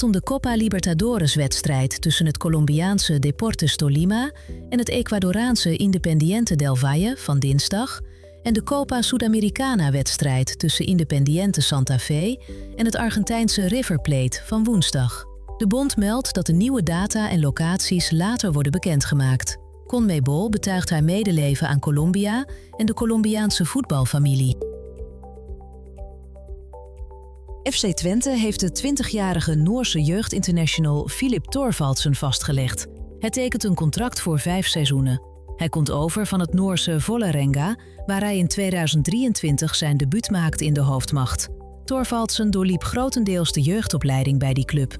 om de Copa Libertadores-wedstrijd tussen het Colombiaanse Deportes Tolima en het Ecuadoraanse Independiente del Valle van dinsdag en de Copa Sudamericana-wedstrijd tussen Independiente Santa Fe en het Argentijnse River Plate van woensdag. De bond meldt dat de nieuwe data en locaties later worden bekendgemaakt. CONMEBOL betuigt haar medeleven aan Colombia en de Colombiaanse voetbalfamilie. FC Twente heeft de 20-jarige Noorse jeugdinternational Filip Thorvaldsen vastgelegd. Hij tekent een contract voor 5 seizoenen. Hij komt over van het Noorse Vålerenga, waar hij in 2023 zijn debuut maakte in de hoofdmacht. Thorvaldsen doorliep grotendeels de jeugdopleiding bij die club.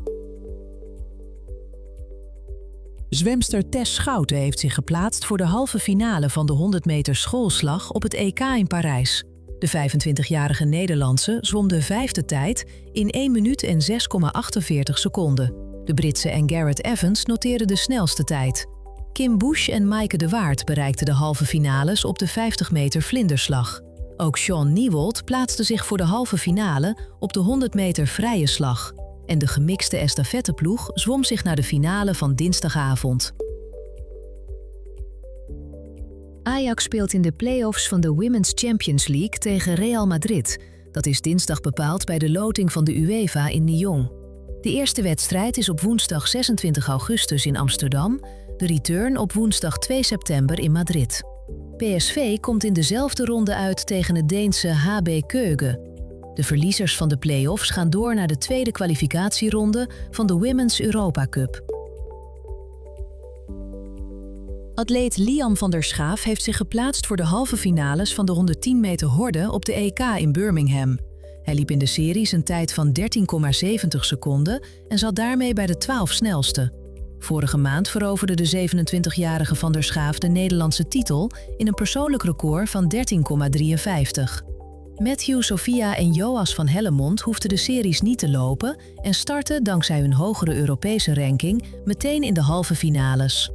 Zwemster Tess Schouten heeft zich geplaatst voor de halve finale van de 100 meter schoolslag op het EK in Parijs. De 25-jarige Nederlandse zwom de 5e tijd in 1 minuut en 6,48 seconden. De Britse en Garrett Evans noteerden de snelste tijd. Kim Bush en Maaike de Waard bereikten de halve finales op de 50 meter vlinderslag. Ook Shaun Niewold plaatste zich voor de halve finale op de 100 meter vrije slag. En de gemixte estafetteploeg zwom zich naar de finale van dinsdagavond. Ajax speelt in de play-offs van de Women's Champions League tegen Real Madrid. Dat is dinsdag bepaald bij de loting van de UEFA in Lyon. De eerste wedstrijd is op woensdag 26 augustus in Amsterdam, de return op woensdag 2 september in Madrid. PSV komt in dezelfde ronde uit tegen het Deense HB Køge. De verliezers van de play-offs gaan door naar de tweede kwalificatieronde van de Women's Europa Cup. Atleet Liam van der Schaaf heeft zich geplaatst voor de halve finales van de 110 meter horde op de EK in Birmingham. Hij liep in de series een tijd van 13,70 seconden en zat daarmee bij de 12 snelste. Vorige maand veroverde de 27-jarige van der Schaaf de Nederlandse titel in een persoonlijk record van 13,53. Matthew, Sophia en Joas van Hellemond hoefden de series niet te lopen en startten dankzij hun hogere Europese ranking meteen in de halve finales.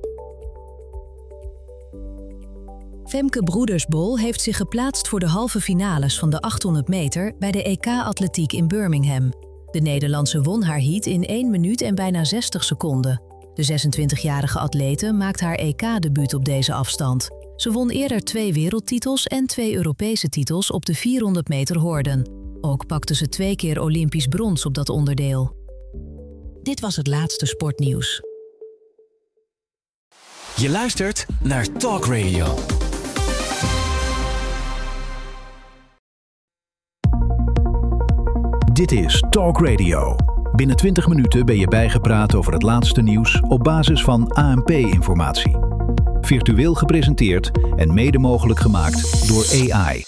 Femke Broedersbol heeft zich geplaatst voor de halve finales van de 800 meter bij de EK-atletiek in Birmingham. De Nederlandse won haar heat in 1 minuut en bijna 60 seconden. De 26-jarige atlete maakt haar EK-debuut op deze afstand. Ze won eerder 2 wereldtitels en 2 Europese titels op de 400 meter horden. Ook pakte ze 2 keer Olympisch brons op dat onderdeel. Dit was het laatste sportnieuws. Je luistert naar Talk Radio. Dit is Talk Radio. Binnen 20 minuten ben je bijgepraat over het laatste nieuws op basis van ANP-informatie. Virtueel gepresenteerd en mede mogelijk gemaakt door AI.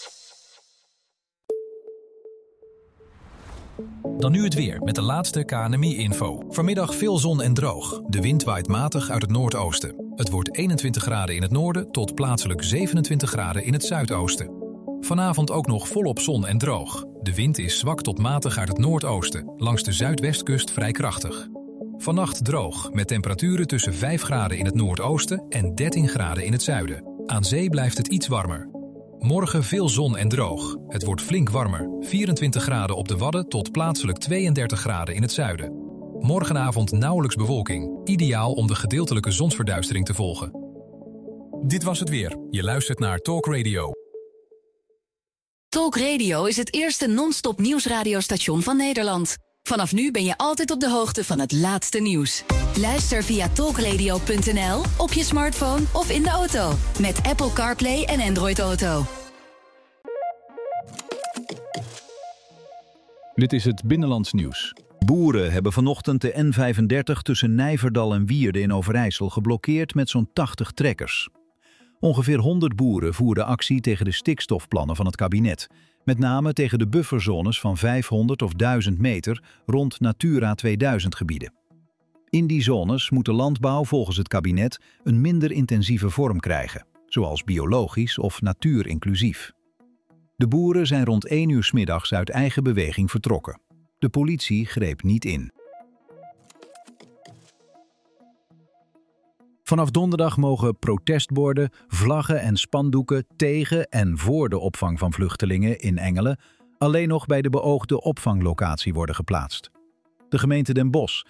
Dan nu het weer met de laatste KNMI-info. Vanmiddag veel zon en droog. De wind waait matig uit het noordoosten. Het wordt 21 graden in het noorden tot plaatselijk 27 graden in het zuidoosten. Vanavond ook nog volop zon en droog. De wind is zwak tot matig uit het noordoosten. Langs de zuidwestkust vrij krachtig. Vannacht droog, met temperaturen tussen 5 graden in het noordoosten en 13 graden in het zuiden. Aan zee blijft het iets warmer. Morgen veel zon en droog. Het wordt flink warmer. 24 graden op de Wadden tot plaatselijk 32 graden in het zuiden. Morgenavond nauwelijks bewolking. Ideaal om de gedeeltelijke zonsverduistering te volgen. Dit was het weer. Je luistert naar Talk Radio. Talk Radio is het eerste non-stop nieuwsradiostation van Nederland. Vanaf nu ben je altijd op de hoogte van het laatste nieuws. Luister via talkradio.nl, op je smartphone of in de auto. Met Apple CarPlay en Android Auto. Dit is het Binnenlands nieuws. Boeren hebben vanochtend de N35 tussen Nijverdal en Wierde in Overijssel geblokkeerd met zo'n 80 trekkers. Ongeveer 100 boeren voerden actie tegen de stikstofplannen van het kabinet. Met name tegen de bufferzones van 500 of 1000 meter rond Natura 2000 gebieden. In die zones moet de landbouw volgens het kabinet een minder intensieve vorm krijgen, zoals biologisch of natuurinclusief. De boeren zijn rond 1 uur 's middags uit eigen beweging vertrokken. De politie greep niet in. Vanaf donderdag mogen protestborden, vlaggen en spandoeken tegen en voor de opvang van vluchtelingen in Engelen alleen nog bij de beoogde opvanglocatie worden geplaatst. De gemeente Den Bosch